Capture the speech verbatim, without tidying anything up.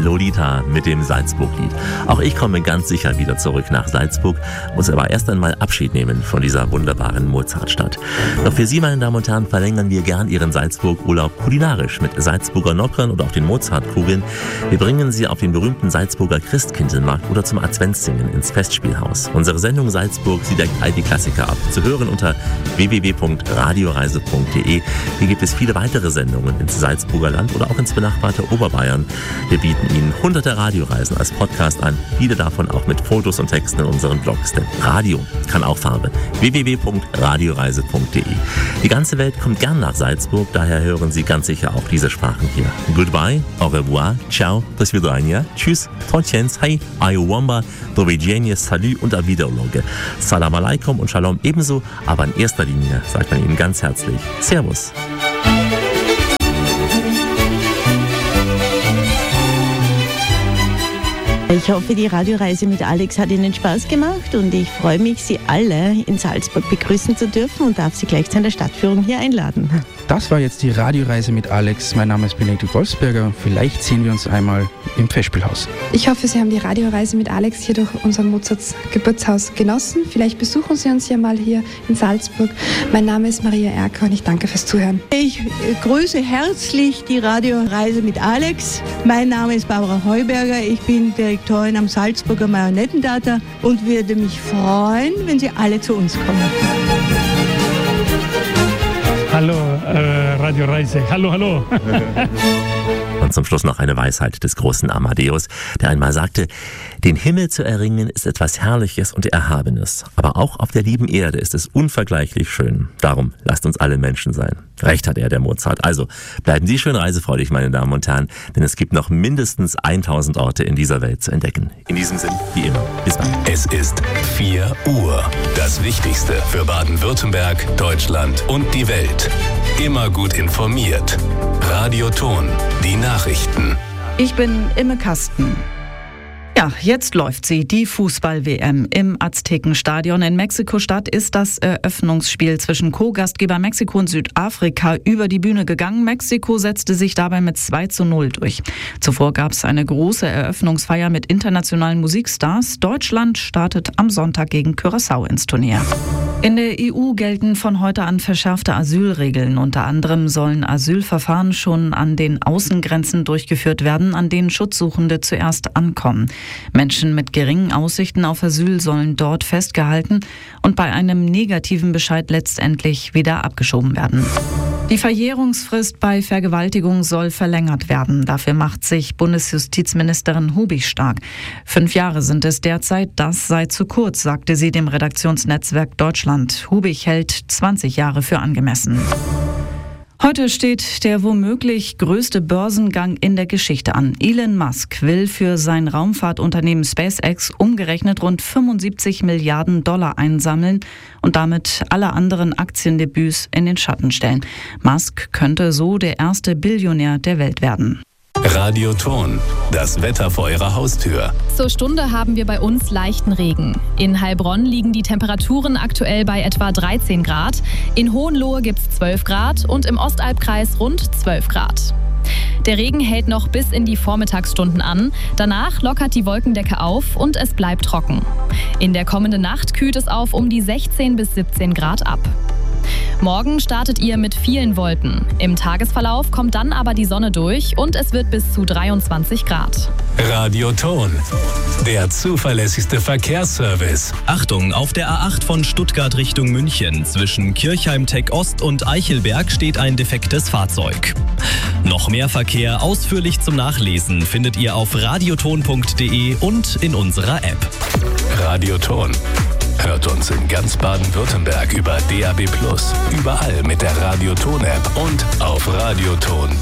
Lolita mit dem Salzburg-Lied. Auch ich komme ganz sicher wieder zurück nach Salzburg, muss aber erst einmal Abschied nehmen von dieser wunderbaren Mozartstadt. Doch für Sie, meine Damen und Herren, verlängern wir gern Ihren Salzburg-Urlaub kulinarisch mit Salzburger Nockern oder auch den Mozartkugeln. Wir bringen Sie auf den berühmten Salzburger Christkindlmarkt oder zum Adventssingen ins Festspielhaus. Unsere Sendung Salzburg, sie deckt all die Klassiker ab. Zu hören unter w w w punkt radioreise punkt d e. Hier gibt es viele weitere Sendungen ins Salzburger Land oder auch ins benachbarte Oberbayern. Wir bieten Ihnen hunderte Radioreisen als Podcast an, viele davon auch mit Fotos und Texten in unseren Blogs. Denn Radio kann auch Farbe. w w w punkt radioreise punkt d e. Die ganze Welt kommt gern nach Salzburg, daher hören Sie ganz sicher auch diese Sprachen hier. Goodbye, au revoir, ciao, do svidania, tschüss, trotjens, hey, ayuwamba, do widzenia, salut und auf Wiederloge. Salam alaikum und Shalom ebenso, aber in erster Linie sagt man Ihnen ganz herzlich Servus. Ich hoffe, die Radioreise mit Alex hat Ihnen Spaß gemacht und ich freue mich, Sie alle in Salzburg begrüßen zu dürfen und darf Sie gleich zu einer Stadtführung hier einladen. Das war jetzt die Radioreise mit Alex. Mein Name ist Benedikt Wolfsberger. Vielleicht sehen wir uns einmal im Festspielhaus. Ich hoffe, Sie haben die Radioreise mit Alex hier durch unser Mozarts Geburtshaus genossen. Vielleicht besuchen Sie uns ja mal hier in Salzburg. Mein Name ist Maria Erker und ich danke fürs Zuhören. Ich grüße herzlich die Radioreise mit Alex. Mein Name ist Barbara Heuberger. Ich bin Direktorin am Salzburger Marionettentheater und würde mich freuen, wenn Sie alle zu uns kommen. Hallo, äh, Radioreise. Hallo, hallo. Und zum Schluss noch eine Weisheit des großen Amadeus, der einmal sagte: Den Himmel zu erringen ist etwas Herrliches und Erhabenes, aber auch auf der lieben Erde ist es unvergleichlich schön. Darum lasst uns alle Menschen sein. Recht hat er, der Mozart. Also bleiben Sie schön reisefreudig, meine Damen und Herren, denn es gibt noch mindestens tausend Orte in dieser Welt zu entdecken. In diesem Sinn, wie immer, bis bald. Es ist vier Uhr. Das Wichtigste für Baden-Württemberg, Deutschland und die Welt. Immer gut informiert. Radioton, die Nachrichten. Ich bin Imme Kasten. Ja, jetzt läuft sie, die Fußball-W M im Aztekenstadion in Mexiko-Stadt ist das Eröffnungsspiel zwischen Co-Gastgeber Mexiko und Südafrika über die Bühne gegangen. Mexiko setzte sich dabei mit zwei zu null durch. Zuvor gab es eine große Eröffnungsfeier mit internationalen Musikstars. Deutschland startet am Sonntag gegen Curaçao ins Turnier. In der E U gelten von heute an verschärfte Asylregeln. Unter anderem sollen Asylverfahren schon an den Außengrenzen durchgeführt werden, an denen Schutzsuchende zuerst ankommen. Menschen mit geringen Aussichten auf Asyl sollen dort festgehalten und bei einem negativen Bescheid letztendlich wieder abgeschoben werden. Die Verjährungsfrist bei Vergewaltigung soll verlängert werden. Dafür macht sich Bundesjustizministerin Hubig stark. Fünf Jahre sind es derzeit, das sei zu kurz, sagte sie dem Redaktionsnetzwerk Deutschland. Hubig hält zwanzig Jahre für angemessen. Heute steht der womöglich größte Börsengang in der Geschichte an. Elon Musk will für sein Raumfahrtunternehmen SpaceX umgerechnet rund fünfundsiebzig Milliarden Dollar einsammeln und damit alle anderen Aktiendebüts in den Schatten stellen. Musk könnte so der erste Billionär der Welt werden. Radioton, das Wetter vor Ihrer Haustür. Zur Stunde haben wir bei uns leichten Regen. In Heilbronn liegen die Temperaturen aktuell bei etwa dreizehn Grad. In Hohenlohe gibt es zwölf Grad und im Ostalbkreis rund zwölf Grad. Der Regen hält noch bis in die Vormittagsstunden an. Danach lockert die Wolkendecke auf und es bleibt trocken. In der kommenden Nacht kühlt es auf um die sechzehn bis siebzehn Grad ab. Morgen startet ihr mit vielen Wolken. Im Tagesverlauf kommt dann aber die Sonne durch und es wird bis zu dreiundzwanzig Grad. Radioton, der zuverlässigste Verkehrsservice. Achtung, auf der A acht von Stuttgart Richtung München zwischen Kirchheim-Tech Ost und Eichelberg steht ein defektes Fahrzeug. Noch mehr Verkehr ausführlich zum Nachlesen findet ihr auf radioton punkt d e und in unserer App. Radioton. Hört uns in ganz Baden-Württemberg über D A B plus, überall mit der Radioton-App und auf radioton